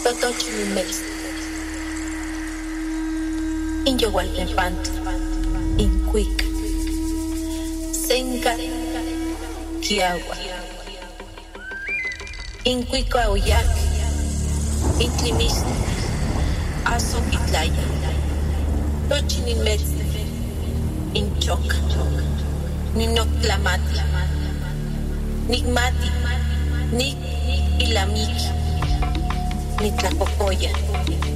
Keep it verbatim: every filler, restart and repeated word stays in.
Totochimilmex. Inyohualtepanto. Incuica. Senca. Kiagua. Incuica Oyac. Intlimis. Aso Itlaya. Tochimilmex. Inchoca. Ninoclamati. Nigmati. Nik Ilamiki. Nitlacocoya.